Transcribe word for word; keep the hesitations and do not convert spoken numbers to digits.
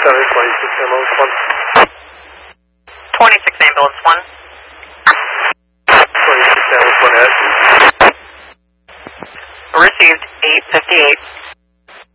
seven, twenty-six ambulance one. twenty-six ambulance one. twenty-six ambulance one, Ed. Received eight fifty-eight.